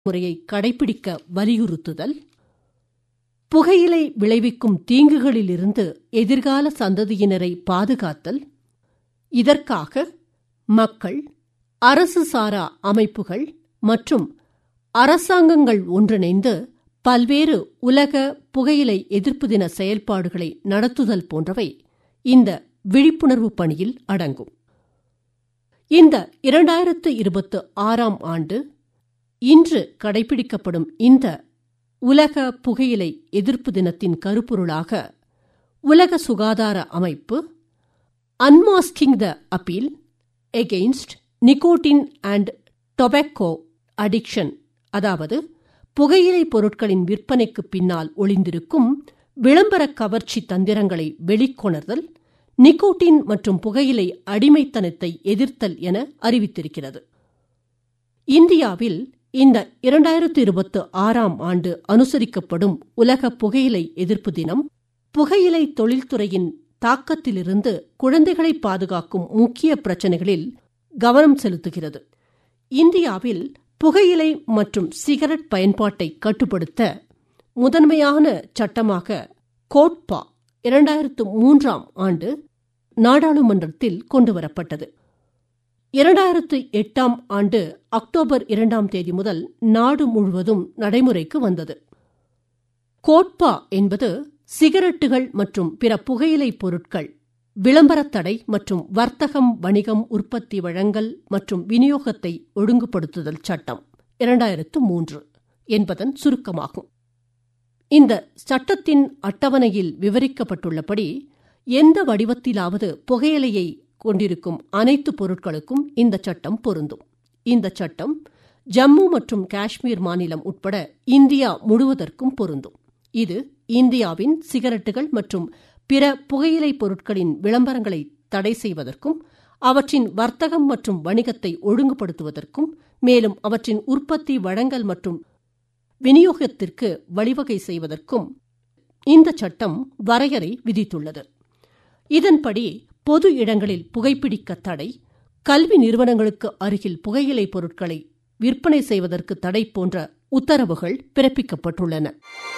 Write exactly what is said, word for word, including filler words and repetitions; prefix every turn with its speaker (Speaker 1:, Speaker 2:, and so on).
Speaker 1: முறையை கடைபிடிக்க வலியுறுத்துதல், புகையிலை விளைவிக்கும் தீங்குகளிலிருந்து எதிர்கால சந்ததியினரை பாதுகாத்தல். இதற்காக மக்கள், அரசு சாரா அமைப்புகள் மற்றும் அரசாங்கங்கள் ஒன்றிணைந்து பல்வேறு உலக புகையிலை எதிர்ப்பு தின செயல்பாடுகளை நடத்துதல் போன்றவை இந்த விழிப்புணர்வு பணியில் அடங்கும். இந்த இரண்டாயிரத்து இருபத்தி ஆறாம் ஆண்டு இன்று கடைபிடிக்கப்படும் இந்த உலக புகையிலை எதிர்ப்பு தினத்தின் கருப்பொருளாக உலக சுகாதார அமைப்பு unmasking the appeal against nicotine and tobacco addiction, அதாவது புகையிலை பொருட்களின் விற்பனைக்கு பின்னால் ஒளிந்திருக்கும் விளம்பர கவர்ச்சி தந்திரங்களை வெளிக்கொணர்தல், நிகோட்டின் மற்றும் புகையிலை அடிமைத்தனத்தை எதிர்த்தல் என அறிவித்திருக்கிறது. இந்தியாவில் இந்த இரண்டாயிரத்து இருபத்தி ஆறாம் ஆண்டு அனுசரிக்கப்படும் உலக புகையிலை எதிர்ப்பு தினம் புகையிலை தொழில்துறையின் தாக்கத்திலிருந்து குழந்தைகளை பாதுகாக்கும் முக்கிய பிரச்சினைகளில் கவனம் செலுத்துகிறது. இந்தியாவில் புகையிலை மற்றும் சிகரெட் பயன்பாட்டை கட்டுப்படுத்த முதன்மையான சட்டமாக கோட்பா இரண்டாயிரத்து மூன்றாம் ஆண்டு நாடாளுமன்றத்தில் கொண்டுவரப்பட்டது. இரண்டாயிரத்து எட்டாம் ஆண்டு அக்டோபர் இரண்டாம் தேதி முதல் நாடு முழுவதும் நடைமுறைக்கு வந்தது. கோட்பா என்பது சிகரெட்டுகள் மற்றும் பிற புகையிலை பொருட்கள் விளம்பரத் தடை மற்றும் வர்த்தகம், வணிகம், உற்பத்தி, வழங்கல் மற்றும் விநியோகத்தை ஒழுங்குபடுத்துதல் சட்டம் இரண்டாயிரத்து மூன்று என்பதன் சுருக்கமாகும். இந்த சட்டத்தின் அட்டவணையில் விவரிக்கப்பட்டுள்ளபடி எந்த வடிவத்திலாவது புகையிலையை கொண்டிருக்கும் அனைத்து பொருட்களுக்கும் இந்த சட்டம் பொருந்தும். இந்த சட்டம் ஜம்மு மற்றும் காஷ்மீர் மாநிலம் உட்பட இந்தியா முழுவதற்கும் பொருந்தும். இது இந்தியாவின் சிகரெட்டுகள் மற்றும் பிற புகையிலை பொருட்களின் விளம்பரங்களை தடை செய்வதற்கும், அவற்றின் வர்த்தகம் மற்றும் வணிகத்தை ஒழுங்குபடுத்துவதற்கும், மேலும் அவற்றின் உற்பத்தி, வழங்கல் மற்றும் விநியோகத்திற்கு வழிவகை செய்வதற்கும் இந்த சட்டம் வரையறை விதித்துள்ளது. இதன்படி பொது இடங்களில் புகைப்பிடிக்க தடை, கல்வி நிறுவனங்களுக்கு அருகில் புகையிலை பொருட்களை விற்பனை செய்வதற்கு தடை போன்ற உத்தரவுகள் பிறப்பிக்கப்பட்டுள்ளன.